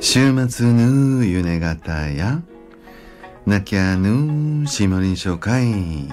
週末ぬゆねがたやなきゃぬしもりんしょうかい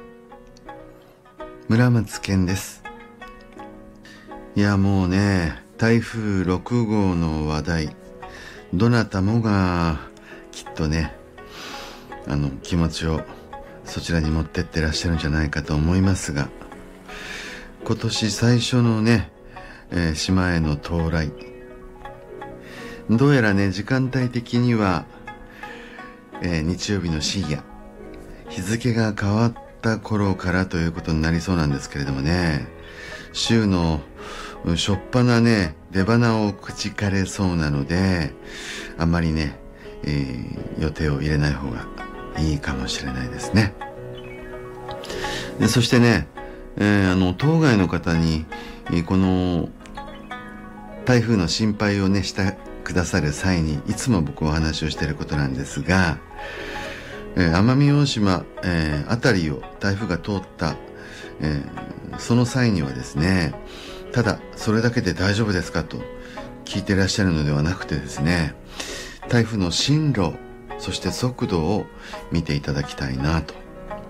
村松健です。いやもうね、台風6号の話題、どなたもがきっとね気持ちをそちらに持ってってらっしゃるんじゃないかと思いますが、今年最初のね、島への到来、どうやらね時間帯的には、日曜日の深夜、日付が変わった頃からということになりそうなんですけれどもね、週の初っ端ね出花をくじかれそうなので、あんまりね、予定を入れない方がいいかもしれないですね。でそしてね、当該の方にこの台風の心配をねしてくださる際にいつも僕お話をしていることなんですが、奄美大島、あたりを台風が通った、その際にはですね、ただそれだけで大丈夫ですかと聞いていらっしゃるのではなくてですね、台風の進路、そして速度を見ていただきたいなと。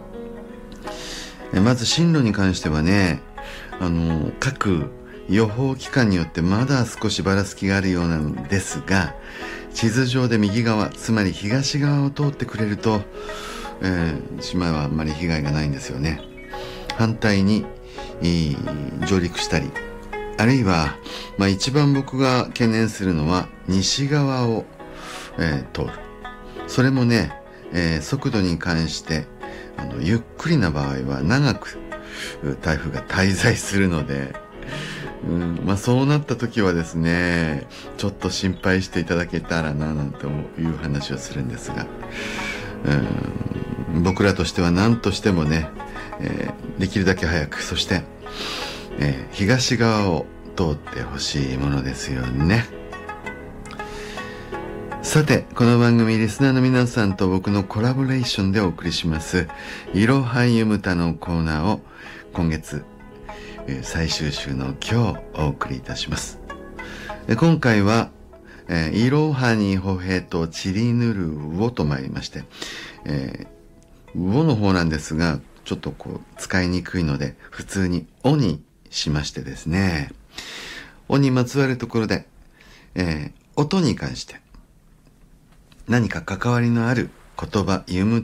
まず進路に関してはね、各予報機関によってまだ少しばらつきがあるようなんですが、地図上で右側、つまり東側を通ってくれると、島はあんまり被害がないんですよね。反対に上陸したり、あるいは、一番僕が懸念するのは西側を、通る。それもね、速度に関してゆっくりな場合は長く台風が滞在するので、そうなった時はですね、ちょっと心配していただけたらななんていう話をするんですが、僕らとしては何としてもね、できるだけ早く、そして、東側を通ってほしいものですよね。さて、この番組リスナーの皆さんと僕のコラボレーションでお送りしますいろはゆむたのコーナーを今月最終週の今日お送りいたします。今回はいろはにほへとちりぬるうおと参りまして、うおの方なんですがちょっと使いにくいので普通におにしましてですね、おにまつわるところで、音に関して何か関わりのある言葉、ゆむ